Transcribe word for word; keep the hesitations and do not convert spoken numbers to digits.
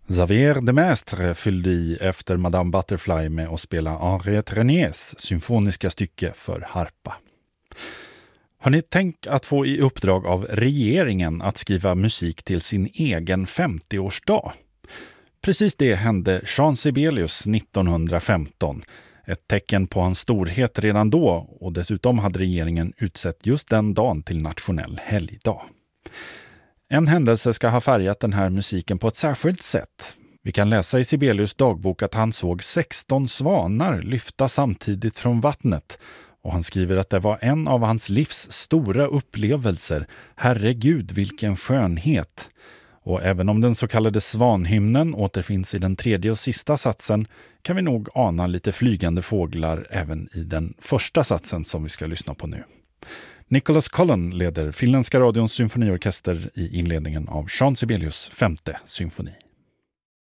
Xavier de Maistre fyllde i efter Madame Butterfly med att spela Henriette Renés symfoniska stycke för harpa. Har ni tänkt att få i uppdrag av regeringen att skriva musik till sin egen femtioårsdag? Precis det hände Jean Sibelius nittonhundrafemton. Ett tecken på hans storhet redan då, och dessutom hade regeringen utsett just den dagen till nationell helgdag. En händelse ska ha färgat den här musiken på ett särskilt sätt. Vi kan läsa i Sibelius dagbok att han såg sexton svanar lyfta samtidigt från vattnet, och han skriver att det var en av hans livs stora upplevelser. Herregud, vilken skönhet! Och även om den så kallade svanhymnen återfinns i den tredje och sista satsen kan vi nog ana lite flygande fåglar även i den första satsen som vi ska lyssna på nu. Nicholas Cullen leder Finländska radions symfoniorkester i inledningen av Jean Sibelius femte symfoni.